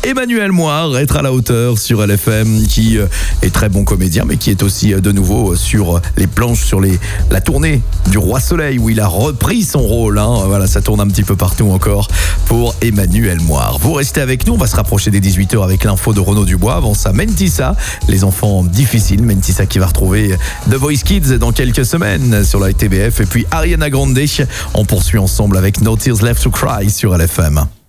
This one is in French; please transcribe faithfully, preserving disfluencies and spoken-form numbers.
Emmanuel Moir être à la hauteur sur L F M, qui est très bon comédien, mais qui est aussi de nouveau sur les planches, sur les, la tournée du Roi Soleil, où il a repris son rôle. Hein. Voilà, ça tourne un petit peu partout encore pour Emmanuel Moir. Vous restez avec nous, on va se rapprocher des dix-huit heures avec l'info de Renaud Dubois. Avant ça, Mentissa, les enfants difficiles. Mentissa qui va retrouver The Voice Kids dans quelques semaines sur la T B F. Et puis Ariana Grande, on poursuit ensemble avec No Tears Left to Cry sur L F M.